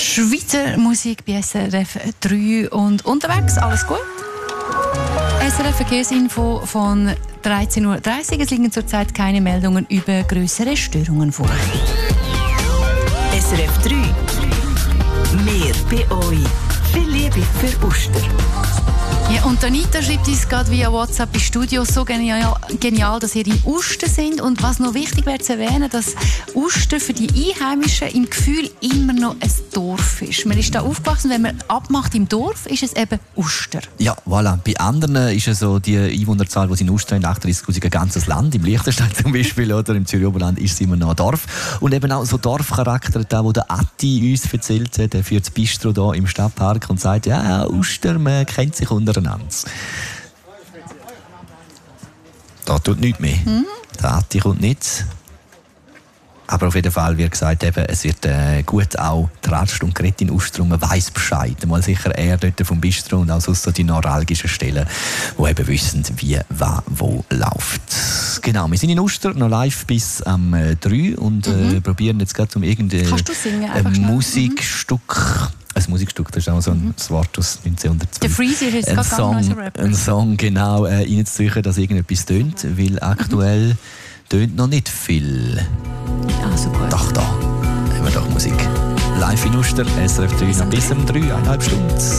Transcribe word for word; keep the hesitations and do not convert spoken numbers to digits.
Schweizer Musik bei S R F drei und unterwegs. Alles gut? S R F Verkehrsinfo von dreizehn Uhr dreißig. Es liegen zurzeit keine Meldungen über größere Störungen vor. S R F drei. Mehr bei euch. Viel Liebe für Uster. Ja, und Anita schreibt uns gerade via WhatsApp im Studio, so genial, genial, dass ihr in Uster sind. Und was noch wichtig wäre zu erwähnen, dass Uster für die Einheimischen im Gefühl immer noch ein Dorf ist. Man ist da aufgewachsen, wenn man abmacht im Dorf, ist es eben Uster. Ja, voilà. Bei anderen ist es so, die Einwohnerzahl, die sie in Uster haben, achtunddreißigtausend, ein ganzes Land. Im Liechtenstein zum Beispiel oder im Zürich Oberland ist es immer noch ein Dorf. Und eben auch so Dorfcharakter, da wo der Atti uns erzählt hat, der führt das Bistro hier im Stadtpark und sagt, ja, Uster, man kennt sich untereinander. Da tut nichts mehr. Mhm. Der Atti kommt nicht. Aber auf jeden Fall wird gesagt, eben, es wird äh, gut auch die Radstunde geredet in Ustrum. Man weiss Bescheid. Mal sicher eher dort vom Bistro und auch sonst so die neuralgischen Stellen, die eben wissen, wie, was, wo läuft. Genau, wir sind in Uster noch live bis am äh, drei und äh, mhm. probieren jetzt gerade um irgendein äh, Musikstück. Ein Musikstück, das ist auch so ein mhm. Wort aus neunzehnhundertzwölf. Der Freezer ist jetzt gerade Song, ein Rapper. Ein Song, genau, äh, reinzusuchen, dass irgendetwas tönt, weil aktuell tönt noch nicht viel. Also gut. Doch, da haben wir doch Musik. Live in Uster, S R F drei, bis um drei, eineinhalb Stunden.